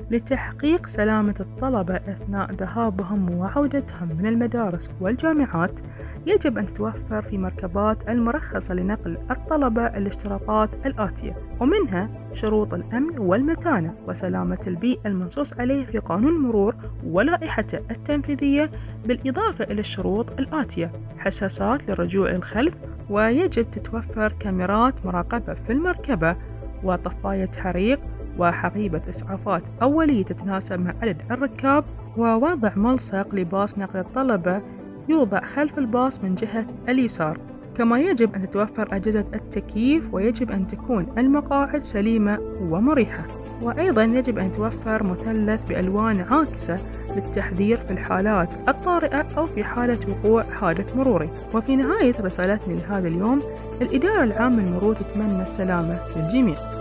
لتحقيق سلامة الطلبة أثناء ذهابهم وعودتهم من المدارس والجامعات، يجب أن تتوفر في مركبات المرخصة لنقل الطلبة الاشتراطات الآتية، ومنها شروط الأمن والمتانة وسلامة البيئة المنصوص عليه في قانون المرور ولائحته التنفيذية، بالإضافة إلى الشروط الآتية: حساسات للرجوع الخلف، ويجب تتوفر كاميرات مراقبة في المركبة، وطفاية حريق، وحقيبة إسعافات أولية تتناسب مع عدد الركاب، ووضع ملصق لباص نقل الطلبة يوضع خلف الباص من جهة اليسار. كما يجب أن تتوفر أجهزة التكييف، ويجب أن تكون المقاعد سليمة ومريحة. وأيضا يجب أن توفر مثلث بألوان عاكسة للتحذير في الحالات الطارئة أو في حالة وقوع حادث مروري. وفي نهاية رسالتنا لهذا اليوم، الإدارة العامة للمرور تتمنى السلامة للجميع.